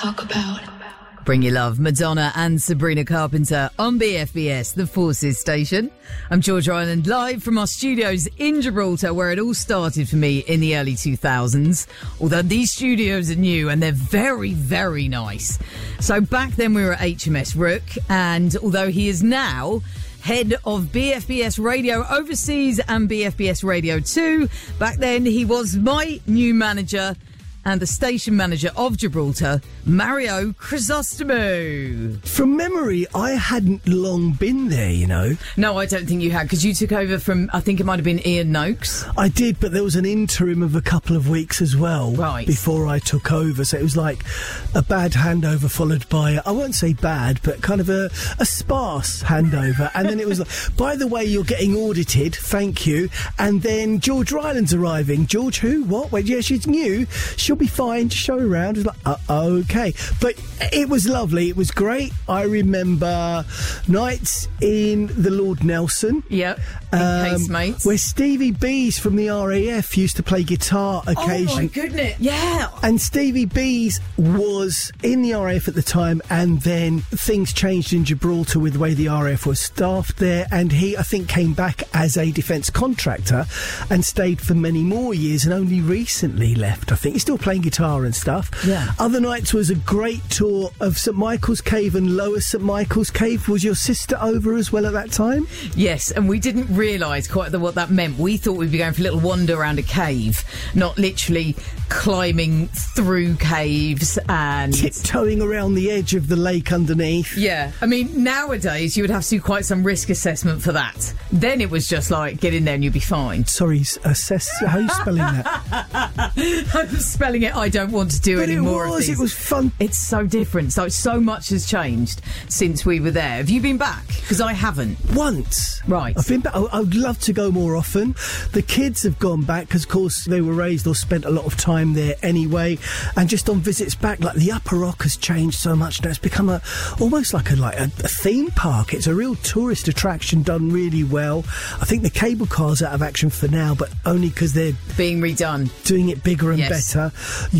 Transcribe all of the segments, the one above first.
talk about. Bring your love, Madonna and Sabrina Carpenter on BFBS, the Forces station. I'm George Ryland, live from our studios in Gibraltar, where it all started for me in the early 2000s. Although these studios are new and they're very, very nice. So back then we were at HMS Rook, and although he is now head of BFBS Radio Overseas and BFBS Radio 2, back then he was my new manager and the station manager of Gibraltar, Mario Crisostomo. From memory, I hadn't long been there, you know. No, I don't think you had, because you took over from, I think it might have been Ian Noakes. I did, but there was an interim of a couple of weeks as well, right, before I took over. So it was like a bad handover followed by, I won't say bad, but kind of a sparse handover. And then it was like, by the way, you're getting audited, thank you. And then George Ryland's arriving. George who? What? Wait, yeah, she's new. She'll be fine, just show her around. It's like, okay. But it was lovely. It was great. I remember nights in the Lord Nelson. Yep. Casemates. Where Stevie Bees from the RAF used to play guitar occasionally. Oh my goodness. Yeah. And Stevie Bees was in the RAF at the time, and then things changed in Gibraltar with the way the RAF was staffed there, and he, I think, came back as a defence contractor and stayed for many more years and only recently left, I think. He's still playing guitar and stuff. Yeah. Other nights was a great tour of St Michael's Cave and Lower St Michael's Cave. Was your sister over as well at that time? Yes, and we didn't realise quite what that meant. We thought we'd be going for a little wander around a cave, not literally climbing through caves and tiptoeing around the edge of the lake underneath. Yeah, I mean, nowadays you would have to do quite some risk assessment for that. Then it was just like, get in there and you'll be fine. Sorry, assess. How are you spelling that? I'm spelling it. I don't want to do any more of these. It was fun. It's so different. So much has changed since we were there. Have you been back? Because I haven't. Once. Right. I've been back. I would love to go more often. The kids have gone back because, of course, they were raised or spent a lot of time there anyway. And just on visits back, like the Upper Rock has changed so much now. It's become almost like a theme park. It's a real tourist attraction done really well. I think the cable car's out of action for now, but only because they're being redone, doing it bigger and better.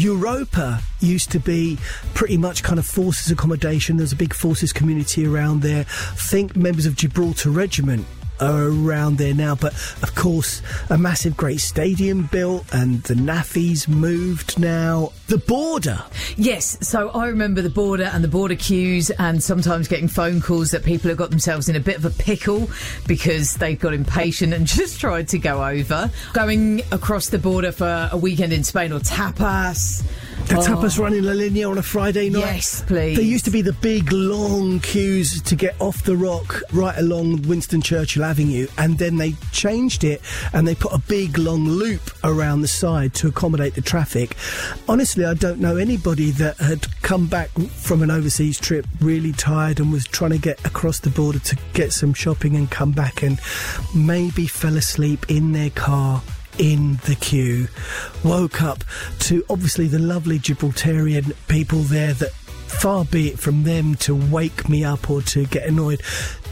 Europa used to be pretty much kind of forces accommodation. There's a big forces community around there. I think members of Gibraltar Regiment are around there now, but of course a massive great stadium built and the NAFI's moved now. The border. Yes, so I remember the border and the border queues, and sometimes getting phone calls that people have got themselves in a bit of a pickle because they've got impatient and just tried to go over. Going across the border for a weekend in Spain, or tapas. The tapas run in La Linea on a Friday night. Yes, please. There used to be the big, long queues to get off the rock right along Winston Churchill Avenue, and then they changed it and they put a big, long loop around the side to accommodate the traffic. Honestly, I don't know anybody that had come back from an overseas trip really tired and was trying to get across the border to get some shopping and come back and maybe fell asleep in their car in the queue, woke up to obviously the lovely Gibraltarian people there, that far be it from them to wake me up or to get annoyed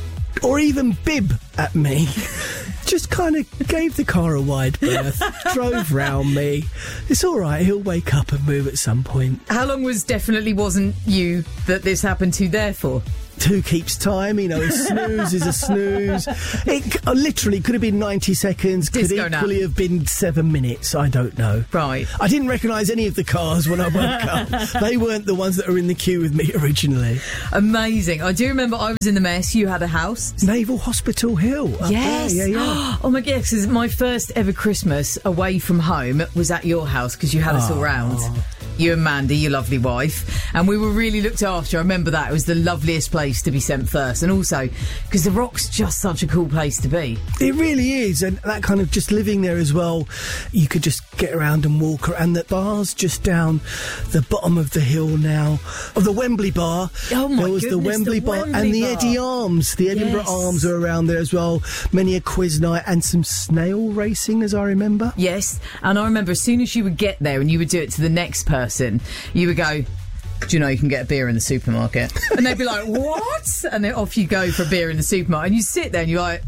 or even bib at me. Just kind of gave the car a wide berth, drove round me. It's all right, he'll wake up and move at some point. How long was definitely wasn't you that this happened to there for? Who keeps time? You know, a snooze is a snooze. It literally could have been 90 seconds, could equally have been 7 minutes. I don't know. Right. I didn't recognise any of the cars when I woke up. They weren't the ones that were in the queue with me originally. Amazing. I do remember I was in the mess. You had a house. Naval Hospital Hill. Yes. Yeah. Oh my goodness. Because my first ever Christmas away from home was at your house because you had us all round. You and Mandy, your lovely wife, and we were really looked after. I remember that. It was the loveliest place to be sent first, and also because the Rock's just such a cool place to be. It really is, and that kind of just living there as well, you could just get around and walk around. And the bar's just down the bottom of the hill now, of the Wembley bar. Oh my There was goodness, the Wembley bar and the Eddie Arms. The Edinburgh Arms are around there as well. Many a quiz night and some snail racing, as I remember. Yes, and I remember as soon as you would get there and you would do it to the next person, you would go, do you know you can get a beer in the supermarket? And they'd be like, what? And then off you go for a beer in the supermarket. And you sit there and you're like,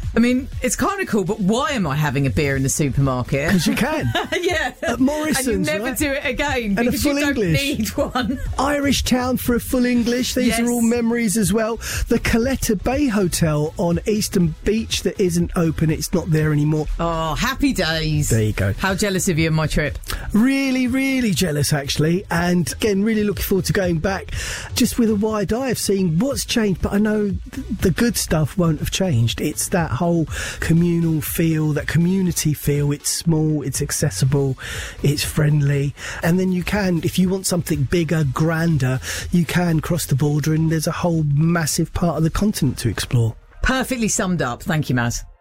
I mean, it's kind of cool, but why am I having a beer in the supermarket? Because you can. Yeah. At Morrison's, and you never right? do it again And because a full you don't English. need one. Irish Town for a full English. These Yes. are all memories as well. The Coletta Bay Hotel on Eastern Beach that isn't open. It's not there anymore. Oh, happy days. There you go. How jealous of you of my trip. Really, really jealous, actually. And again, really looking forward to going back just with a wide eye of seeing what's changed. But I know the good stuff won't have changed. It's that whole communal feel, that community feel. It's small, it's accessible, it's friendly. And then you can, if you want something bigger, grander, you can cross the border and there's a whole massive part of the continent to explore. Perfectly summed up. Thank you, Maz.